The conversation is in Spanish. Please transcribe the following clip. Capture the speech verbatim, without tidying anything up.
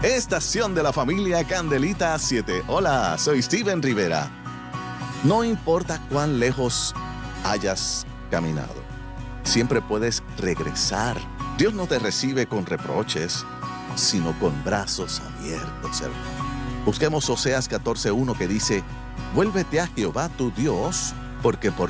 estación de la familia Candelita siete. Hola, soy Steven Rivera. No importa cuán lejos hayas caminado, siempre puedes regresar. Dios no te recibe con reproches, sino con brazos abiertos, hermano. Busquemos Oseas catorce uno que dice: vuélvete a Jehová tu Dios, porque por